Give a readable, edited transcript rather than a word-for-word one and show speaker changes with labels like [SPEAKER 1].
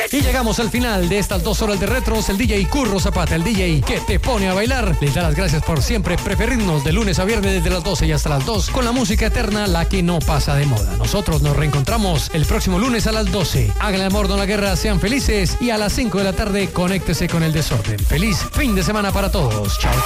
[SPEAKER 1] Y llegamos al final de estas 2 horas de retros. El DJ Curro Zapata, el DJ que te pone a bailar, les da las gracias por siempre preferirnos de lunes a viernes desde las 12 y hasta las 2 con la música eterna, la que no pasa de moda. Nosotros nos reencontramos el próximo lunes a las 12. Hagan el amor, no la guerra, sean felices y a las 5 de la tarde conéctese con el desorden. Feliz fin de semana para todos. Chao.